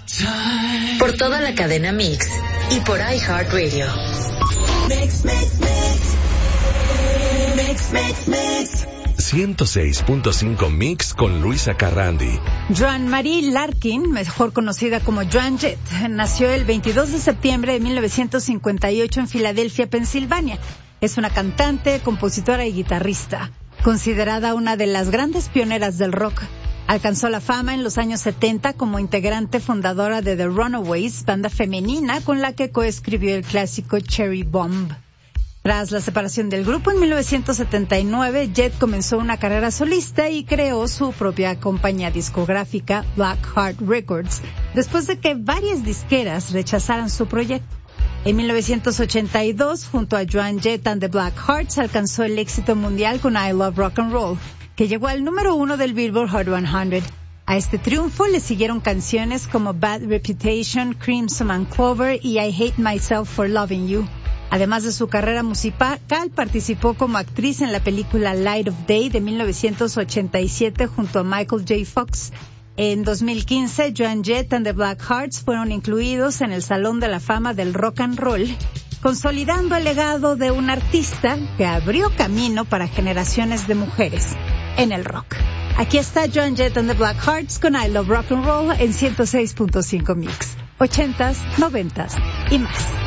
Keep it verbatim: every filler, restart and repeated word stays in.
Por toda la cadena Mix y por iHeartRadio. Mix, mix, mix. Mix, mix, mix. ciento seis punto cinco Mix con Luisa Carrandi. Joan Marie Larkin, mejor conocida como Joan Jett, nació el veintidós de septiembre de mil novecientos cincuenta y ocho en Filadelfia, Pensilvania. Es una cantante, compositora y guitarrista, considerada una de las grandes pioneras del rock. Alcanzó la fama en los años setenta como integrante fundadora de The Runaways, banda femenina con la que coescribió el clásico Cherry Bomb. Tras la separación del grupo en mil novecientos setenta y nueve, Jett comenzó una carrera solista y creó su propia compañía discográfica, Blackheart Records, después de que varias disqueras rechazaran su proyecto. En mil novecientos ochenta y dos, junto a Joan Jett and the Blackhearts, alcanzó el éxito mundial con I Love Rock and Roll, que llegó al número uno del Billboard Hot cien. A este triunfo le siguieron canciones como Bad Reputation, Crimson and Clover y I Hate Myself for Loving You. Además de su carrera musical, participó como actriz en la película Light of Day de mil novecientos ochenta y siete junto a Michael J. Fox. En dos mil quince, Joan Jett and the Blackhearts fueron incluidos en el Salón de la Fama del Rock and Roll, consolidando el legado de un artista que abrió camino para generaciones de mujeres en el rock. Aquí está Joan Jett and the Blackhearts con I Love Rock and Roll en ciento seis punto cinco Mix. ochentas, noventas y más.